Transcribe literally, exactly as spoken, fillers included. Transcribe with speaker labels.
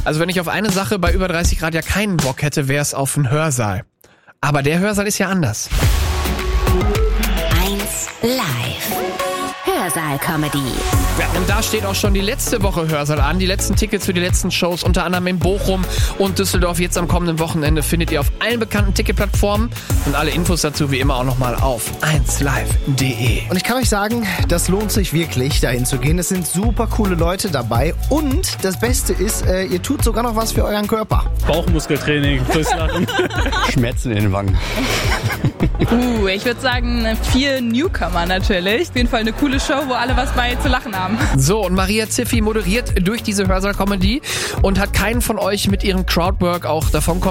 Speaker 1: Also wenn ich auf eine Sache bei über dreißig Grad ja keinen Bock hätte, wäre es auf einen Hörsaal. Aber der Hörsaal ist ja anders.
Speaker 2: eins Live. Hörsaal-Comedy.
Speaker 1: Ja, und da steht auch schon die letzte Woche Hörsaal an. Die letzten Tickets für die letzten Shows, unter anderem in Bochum und Düsseldorf. Jetzt am kommenden Wochenende findet ihr auf allen bekannten Ticketplattformen. Und alle Infos dazu wie immer auch nochmal auf eins live punkt de.
Speaker 3: Und ich kann euch sagen, das lohnt sich wirklich, dahin zu gehen. Es sind super coole Leute dabei. Und das Beste ist, äh, ihr tut sogar noch was für euren Körper.
Speaker 4: Bauchmuskeltraining fürs Lachen.
Speaker 5: Schmerzen in den Wangen.
Speaker 6: Uh, ich würde sagen, vier Newcomer natürlich. Auf jeden Fall eine coole Show, wo alle was bei zu lachen haben.
Speaker 1: So, und Maria Ziffi moderiert durch diese Hörsaal-Comedy und hat keinen von euch mit ihrem Crowdwork auch davon kommen